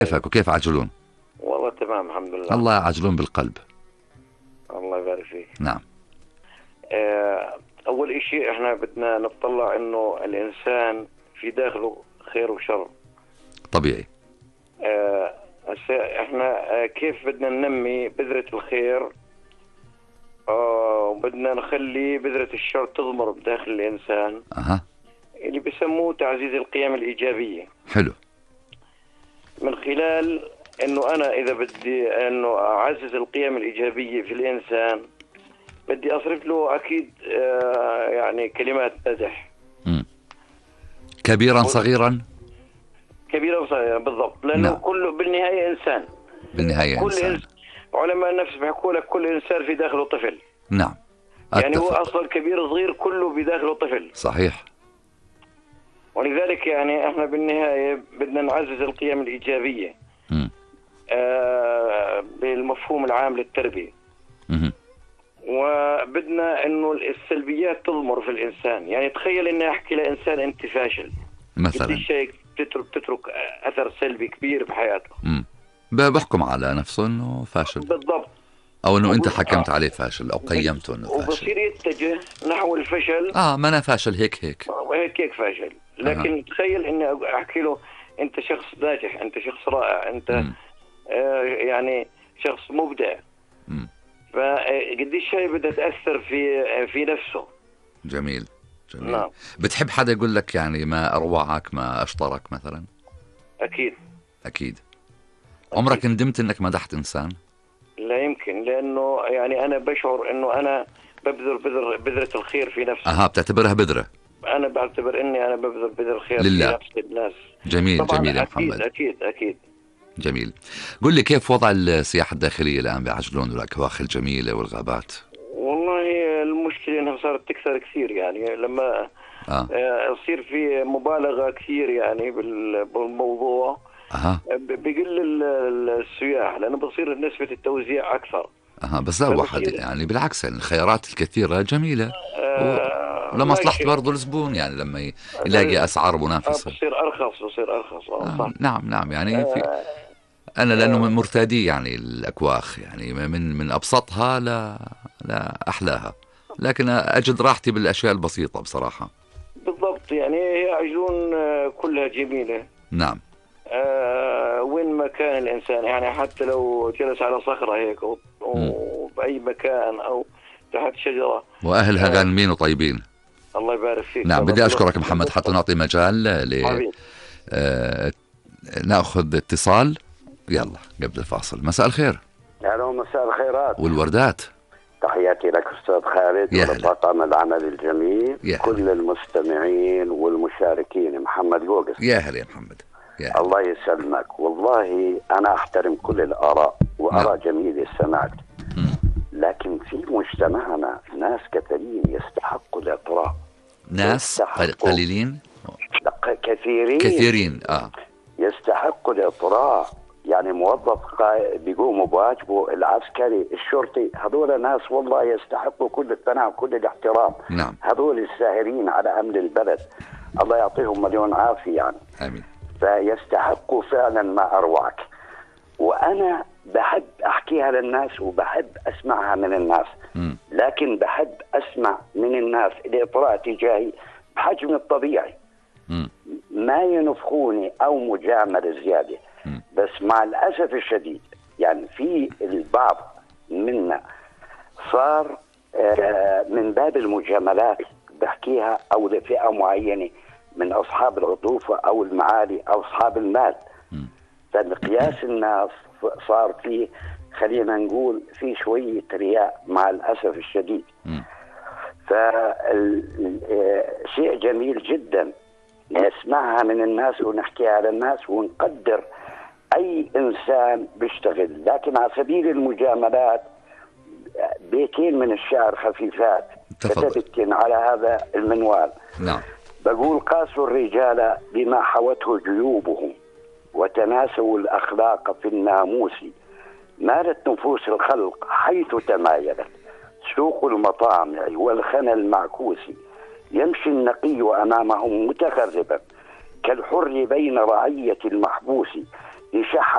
كيفك وكيف عجلون؟ والله تمام الحمد لله. الله عجلون بالقلب. الله يبارك فيك. نعم. أول إشي إحنا بدنا نطلع إنه الإنسان في داخله خير وشر. طبيعي. هسه إحنا كيف بدنا ننمي بذرة الخير، وبدنا نخلي بذرة الشر تضمر بداخل الإنسان. اللي بسموه تعزيز القيم الإيجابية. حلو. من خلال إنه أنا إذا بدي إنه أعزز القيم الإيجابية في الإنسان، بدي أصرف له أكيد يعني كلمات مدح. كبيرا صغيرا. كبيرا صغيرا بالضبط، لأنه نعم. كله بالنهاية إنسان. بالنهاية كل إنسان. علماء النفس بيحكوا لك كل إنسان في داخله طفل. نعم. يعني هو أتفق. أصلا كبير صغير كله بداخله طفل. صحيح. ولذلك يعني احنا بالنهاية بدنا نعزز القيم الإيجابية بالمفهوم العام للتربية. وبدنا انه السلبيات تضمر في الانسان. يعني تخيل اني احكي لانسان انت فاشل مثلا، قديش هيك بتترك اثر سلبي كبير بحياته. بحكم على نفسه انه فاشل بالضبط، او انه انت حكمت عليه فاشل او قيمته انه فاشل، وبصير يتجه نحو الفشل. ما انا فاشل هيك هيك فاشل. لكن تخيل اني احكي له انت شخص ناجح، انت شخص رائع، انت يعني شخص مبدع. فقديش هي بدها تأثر في نفسه. جميل. نعم. بتحب حدا يقول لك يعني ما أروعك ما أشطرك مثلا؟ أكيد. عمرك ندمت إنك مدحت إنسان؟ لا يمكن، لأنه يعني أنا بشعر إنه أنا ببذر بذرة الخير في نفسي. بتعتبرها بذرة؟ أنا بعتبر إني أنا ببذر بذرة الخير لله. في نفس الناس. جميل. طبعاً جميل يا أكيد محمد. أكيد. جميل. قل لي كيف وضع السياحة الداخلية الآن بعجلون والأكواخ الجميلة والغابات؟ والله المشكلة إنها صارت تكثر كثير، يعني لما يصير في مبالغة كثير يعني بالموضوع. بيقل السياح لأنه بصير نسبة التوزيع أكثر. بس لا واحد يعني بالعكس، يعني الخيارات الكثيرة جميلة ولمصلحة برضو الزبون، يعني لما يلاقي أسعار منافسة بصير أرخص. صح. نعم يعني في أنا لأنه من مرتادي يعني الأكواخ، يعني من أبسطها لا أحلاها، لكن أجد راحتي بالأشياء البسيطة بصراحة. بالضبط. يعني هي عجلون كلها جميلة. نعم. وين ما كان الإنسان، يعني حتى لو جلس على صخرة هيك وبأي مكان أو تحت شجرة، وأهلها غانمين وطيبين. الله يبارك فيك. نعم. بدي أشكرك محمد حتى نعطي مجال نأخذ اتصال يلا قبل الفاصل. مساء الخير. الو مساء الخيرات والوردات. تحياتي لك أستاذ خالد ولطاقم العمل الجميل، كل المستمعين والمشاركين. محمد جوجس. يا هلا يا محمد. الله يسلمك. والله أنا أحترم كل الآراء وآراء جميلة سمعت، لكن في مجتمعنا ناس كثيرين يستحقوا الإطراء. ناس قليلين كثيرين يستحقوا الإطراء. يعني موظف بيقوم بواجبه، العسكري، الشرطي، هذول ناس والله يستحقوا كل الثناء وكل الاحترام. نعم. هذول الساهرين على أمن البلد، الله يعطيهم مليون عافية يعني. آمين. فيستحقوا فعلا ما أروعك. وأنا بحب أحكيها للناس وبحب أسمعها من الناس، لكن بحب أسمع من الناس الإطراء تجاهي بحجم الطبيعي، ما ينفخوني أو مجاملة زيادة. بس مع الأسف الشديد يعني في البعض منا صار من باب المجاملات بحكيها أو لفئة معينة من أصحاب العطوفة أو المعالي أو أصحاب المال. فمقياس الناس صار فيه، خلينا نقول، في شوية رياء مع الأسف الشديد. فشيء جميل جدا نسمعها من الناس ونحكيها للناس ونقدر أي إنسان بيشتغل. لكن على سبيل المجاملات بيتين من الشعر خفيفات كتبت على هذا المنوال. نعم. بقول: قاسوا الرجال بما حوته جيوبهم وتناسوا الأخلاق في الناموس، مالت نفوس الخلق حيث تمايلت سوق المطامع والخنا المعكوس، يمشي النقي أمامهم متخربا كالحر بين رعية المحبوس، يشح